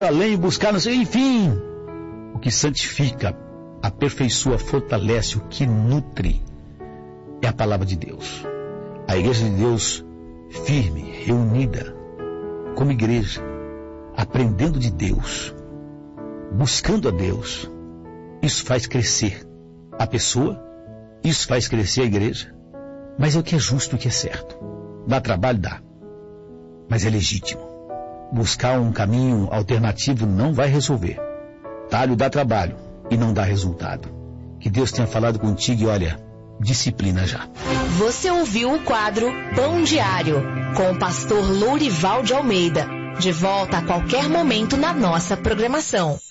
além, buscar, não sei, enfim. O que santifica, aperfeiçoa, fortalece, o que nutre é a palavra de Deus. A igreja de Deus firme, reunida, como igreja, aprendendo de Deus, buscando a Deus, isso faz crescer a pessoa, isso faz crescer a igreja, mas é o que é justo, o que é certo. Dá trabalho? Dá, mas é legítimo. Buscar um caminho alternativo não vai resolver. Talho dá trabalho e não dá resultado. Que Deus tenha falado contigo e olha, disciplina já. Você ouviu o quadro Pão Diário, com o pastor Lourival de Almeida. De volta a qualquer momento na nossa programação.